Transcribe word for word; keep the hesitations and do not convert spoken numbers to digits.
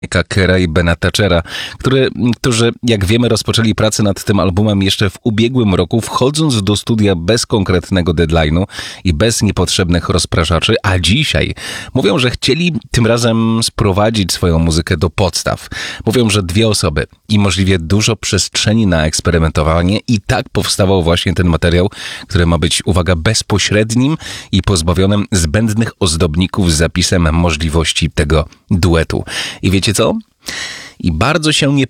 Kera i Bena Thatchera, który, którzy, jak wiemy, rozpoczęli pracę nad tym albumem jeszcze w ubiegłym roku, wchodząc do studia bez konkretnego deadline'u i bez niepotrzebnych rozpraszaczy, a dzisiaj mówią, że chcieli tym razem sprowadzić swoją muzykę do podstaw. Mówią, że dwie osoby i możliwie dużo przestrzeni na eksperymentowanie i tak powstawał właśnie ten materiał, który ma być, uwaga, bezpośrednim i pozbawionym zbędnych ozdobników z zapisem możliwości tego duetu. I wiecie co? I bardzo się nie